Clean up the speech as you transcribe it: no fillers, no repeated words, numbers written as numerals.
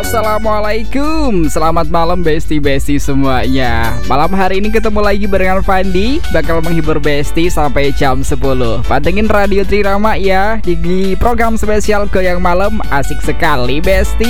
Assalamualaikum, selamat malam besti-besti semuanya. Malam hari ini ketemu lagi barengan Fandi, bakal menghibur besti sampai jam 10. Pantengin Radio Trirama ya, di program spesial Goyang Malam. Asik sekali besti.